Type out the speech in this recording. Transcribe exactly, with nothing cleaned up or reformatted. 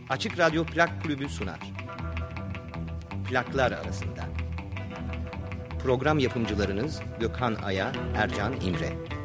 Açık Radyo Plak Kulübü sunar. Plaklar arasında. Program yapımcılarınız Gökhan Aya, Ercan İmre.